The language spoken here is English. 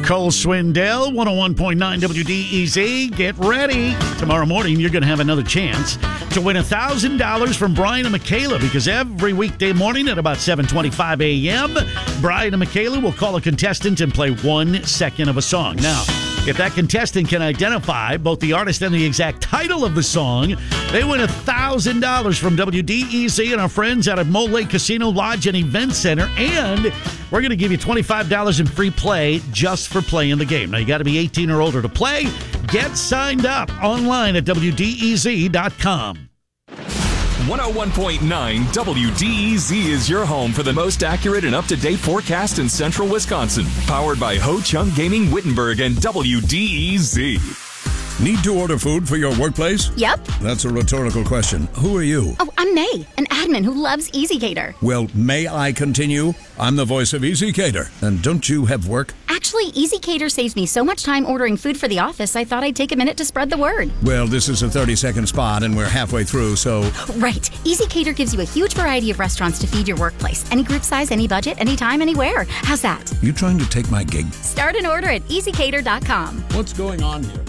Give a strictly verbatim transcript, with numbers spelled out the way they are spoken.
Cole Swindell, one oh one point nine W D E Z. Get ready. Tomorrow morning, you're going to have another chance to win one thousand dollars from Brian and Michaela, because every weekday morning at about seven twenty-five a.m., Brian and Michaela will call a contestant and play one second of a song. Now, if that contestant can identify both the artist and the exact title of the song, they win one thousand dollars from W D E Z and our friends out of Mole Lake Casino Lodge and Event Center. And we're going to give you twenty-five dollars in free play just for playing the game. Now, you got to be eighteen or older to play. Get signed up online at W D E Z dot com. one oh one point nine W D E Z is your home for the most accurate and up-to-date forecast in central Wisconsin. Powered by Ho Chung Gaming Wittenberg and W D E Z. Need to order food for your workplace? Yep. That's a rhetorical question. Who are you? Oh, I'm May, an admin who loves EasyCater. Well, may I continue? I'm the voice of EasyCater. And don't you have work? Actually, EasyCater saves me so much time ordering food for the office, I thought I'd take a minute to spread the word. Well, this is a thirty-second spot, and we're halfway through, so... Right. EasyCater gives you a huge variety of restaurants to feed your workplace. Any group size, any budget, anytime, anywhere. How's that? You trying to take my gig? Start an order at easy cater dot com. What's going on here?